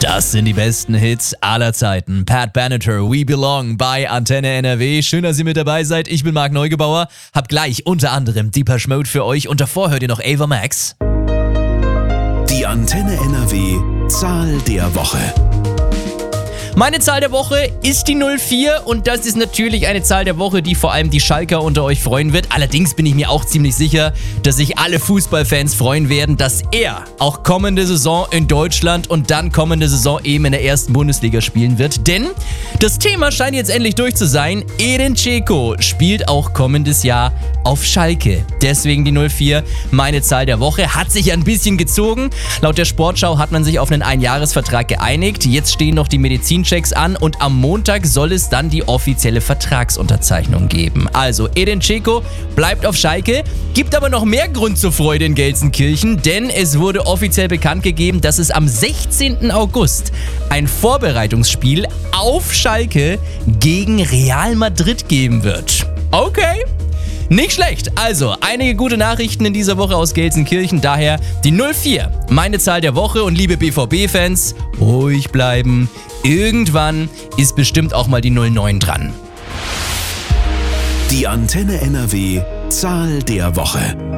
Das sind die besten Hits aller Zeiten. Pat Benatar, We Belong bei Antenne NRW. Schön, dass ihr mit dabei seid. Ich bin Marc Neugebauer. Hab gleich unter anderem Depeche Mode für euch und davor hört ihr noch Ava Max. Die Antenne NRW Zahl der Woche. Meine Zahl der Woche ist die 04 und das ist natürlich eine Zahl der Woche, die vor allem die Schalker unter euch freuen wird. Allerdings bin ich mir auch ziemlich sicher, dass sich alle Fußballfans freuen werden, dass er auch kommende Saison in Deutschland und dann kommende Saison eben in der ersten Bundesliga spielen wird. Denn das Thema scheint jetzt endlich durch zu sein. Edin Dzeko spielt auch kommendes Jahr auf Schalke. Deswegen die 04, meine Zahl der Woche. Hat sich ein bisschen gezogen. Laut der Sportschau hat man sich auf einen Einjahresvertrag geeinigt. Jetzt stehen noch die Medizinchecks an und am Montag soll es dann die offizielle Vertragsunterzeichnung geben. Also Edin Dzeko bleibt auf Schalke, gibt aber noch mehr Grund zur Freude in Gelsenkirchen, denn es wurde offiziell bekannt gegeben, dass es am 16. August ein Vorbereitungsspiel auf Schalke gegen Real Madrid geben wird. Okay. Nicht schlecht. Also, einige gute Nachrichten in dieser Woche aus Gelsenkirchen. Daher die 04, meine Zahl der Woche. Und liebe BVB-Fans, ruhig bleiben. Irgendwann ist bestimmt auch mal die 09 dran. Die Antenne NRW Zahl der Woche.